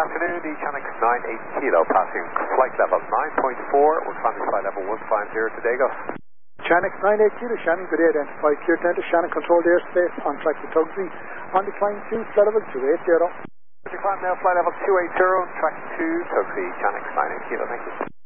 afternoon, the Chanix 98 Kilo passing flight level 9.4. We're climbing flight level 150 today, go. Chanix 98 Kilo, Shannon, good day, identified, clear to enter Shannon controlled airspace, on track to Tugsy, on decline 2, flight level 280. Climb now, flight level 280, track 2, Tugsy, Chanix 98 Kilo, thank you.